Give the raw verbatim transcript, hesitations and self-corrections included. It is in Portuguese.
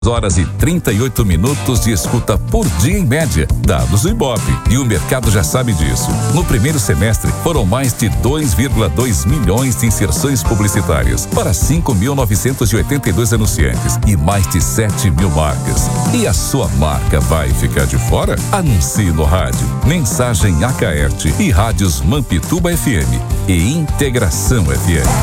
horas e trinta e oito minutos de escuta por dia em média, dados do Ibope, e o mercado já sabe disso. No primeiro semestre, foram mais de dois vírgula dois milhões de inserções publicitárias para cinco mil novecentos e oitenta e dois anunciantes e mais de sete mil marcas. E a sua marca vai ficar de fora? Anuncie no rádio, Mensagem Acaerte e rádios Mampituba F M e Integração F M.